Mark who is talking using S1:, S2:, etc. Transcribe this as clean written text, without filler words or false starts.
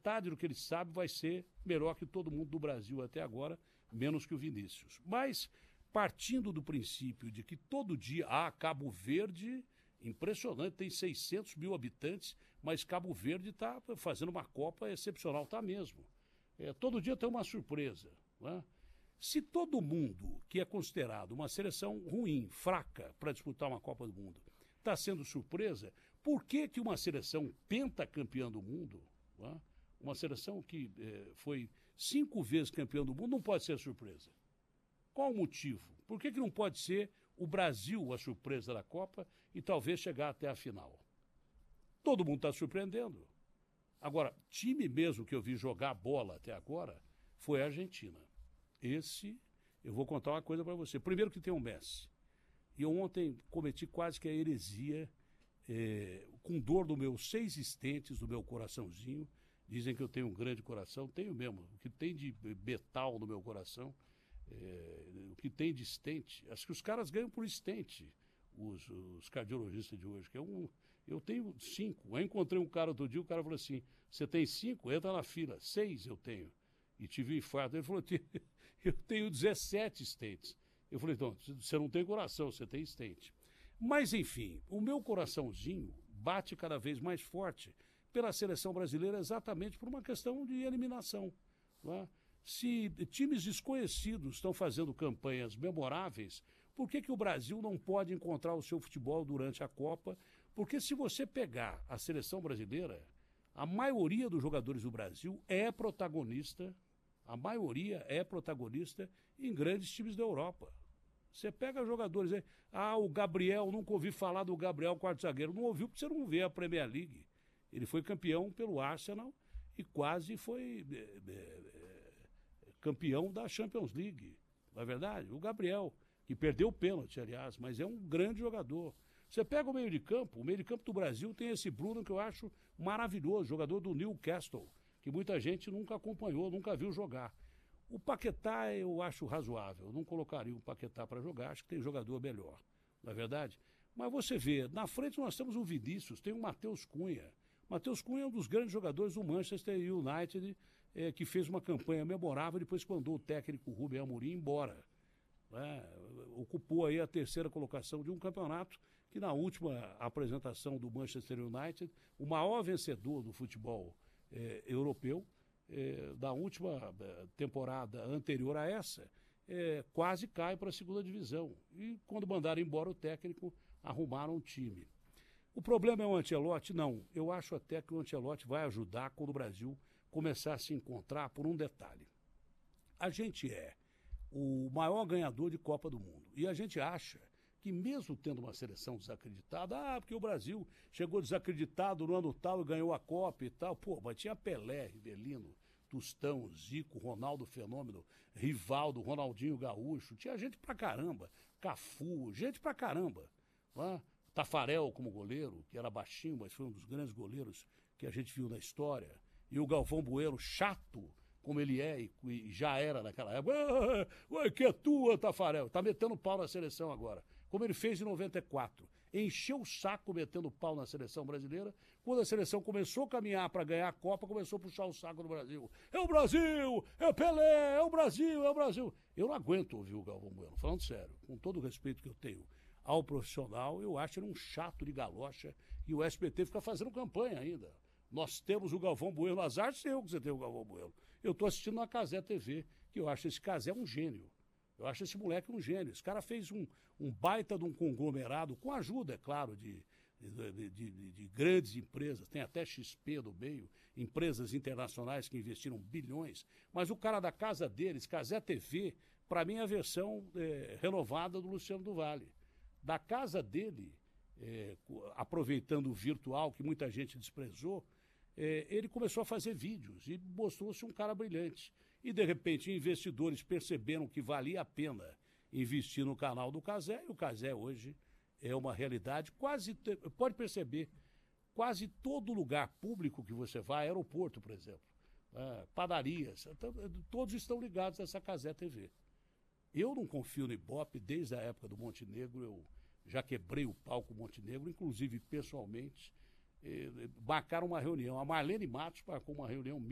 S1: metade do que ele sabe vai ser melhor que todo mundo do Brasil até agora, menos que o Vinícius. Mas, partindo do princípio de que todo dia, Cabo Verde, impressionante, tem 600 mil habitantes, mas Cabo Verde está fazendo uma Copa excepcional, está mesmo. Todo dia tem uma surpresa, né? Se todo mundo que é considerado uma seleção ruim, fraca para disputar uma Copa do Mundo, está sendo surpresa, por que que uma seleção pentacampeã do mundo, né? Uma seleção que foi 5 vezes campeã do mundo, não pode ser surpresa? Qual o motivo? Por que que não pode ser o Brasil a surpresa da Copa e talvez chegar até a final? Todo mundo está surpreendendo. Agora, time mesmo que eu vi jogar bola até agora foi a Argentina. Esse, eu vou contar uma coisa para você. Primeiro que tem o Messi. E eu ontem cometi quase que a heresia, com dor nos meus 6 estentes, do meu coraçãozinho. Dizem que eu tenho um grande coração, tenho mesmo. O que tem de metal no meu coração, o que tem de estente. Acho que os caras ganham por estente, os cardiologistas de hoje. Eu tenho 5. Eu encontrei um cara outro dia, o cara falou assim, você tem 5? Entra na fila. 6 eu tenho. E tive um infarto. Ele falou, eu tenho 17 estentes. Eu falei, então, você não tem coração, você tem estente. Mas, enfim, o meu coraçãozinho bate cada vez mais forte pela seleção brasileira exatamente por uma questão de eliminação. Né? Se times desconhecidos estão fazendo campanhas memoráveis, por que que o Brasil não pode encontrar o seu futebol durante a Copa? Porque se você pegar a seleção brasileira, a maioria dos jogadores do Brasil é protagonista, em grandes times da Europa. Você pega jogadores aí, o Gabriel, nunca ouvi falar do Gabriel, quarto zagueiro. Não ouviu porque você não vê a Premier League. Ele foi campeão pelo Arsenal e quase foi campeão da Champions League. Não é verdade? O Gabriel, que perdeu o pênalti, aliás, mas é um grande jogador. Você pega o meio de campo do Brasil tem esse Bruno que eu acho maravilhoso, jogador do Newcastle, que muita gente nunca acompanhou, nunca viu jogar. O Paquetá eu acho razoável, eu não colocaria o Paquetá para jogar, acho que tem jogador melhor, não é verdade? Mas você vê, na frente nós temos o Vinícius, tem o Matheus Cunha. Matheus Cunha é um dos grandes jogadores do Manchester United, que fez uma campanha memorável depois que mandou o técnico Rubem Amorim embora. Ocupou aí a 3ª colocação de um campeonato que na última apresentação do Manchester United, o maior vencedor do futebol europeu, da última temporada anterior a essa, quase cai para a 2ª divisão. E quando mandaram embora o técnico, arrumaram um time. O problema é o Ancelotti? Não. Eu acho até que o Ancelotti vai ajudar quando o Brasil começar a se encontrar por um detalhe. A gente é o maior ganhador de Copa do Mundo. E a gente acha que mesmo tendo uma seleção desacreditada, porque o Brasil chegou desacreditado no ano tal e ganhou a Copa e tal. Pô, mas tinha Pelé, Rivelino, Tostão, Zico, Ronaldo Fenômeno, Rivaldo, Ronaldinho Gaúcho. Tinha gente pra caramba. Cafu, gente pra caramba. Tafarel como goleiro, que era baixinho, mas foi um dos grandes goleiros que a gente viu na história. E o Galvão Bueno, chato como ele é e já era naquela época. Que é tua, Tafarel. Tá metendo pau na seleção agora. Como ele fez em 94. Encheu o saco metendo pau na seleção brasileira. Quando a seleção começou a caminhar para ganhar a Copa, começou a puxar o saco do Brasil. É o Brasil! É Pelé! É o Brasil! É o Brasil! Eu não aguento ouvir o Galvão Bueno, falando sério, com todo o respeito que eu tenho ao profissional, eu acho ele um chato de galocha e o SBT fica fazendo campanha ainda. Nós temos o Galvão Bueno, azar seu que você tem o Galvão Bueno. Eu estou assistindo na Cazé TV, que eu acho esse Cazé um gênio. Eu acho esse moleque um gênio. Esse cara fez um baita de um conglomerado, com ajuda, é claro, de grandes empresas, tem até XP do meio, empresas internacionais que investiram bilhões, mas o cara da casa deles, Cazé TV, para mim é a versão renovada do Luciano do Vale. Da casa dele, aproveitando o virtual que muita gente desprezou, ele começou a fazer vídeos e mostrou-se um cara brilhante. E, de repente, investidores perceberam que valia a pena investir no canal do Cazé, e o Cazé hoje é uma realidade. Pode perceber, quase todo lugar público que você vai, aeroporto, por exemplo, padarias, todos estão ligados a essa Cazé TV. Eu não confio no Ibope desde a época do Montenegro, eu já quebrei o pau com o Montenegro, inclusive pessoalmente, marcaram uma reunião. A Marlene Matos marcou uma reunião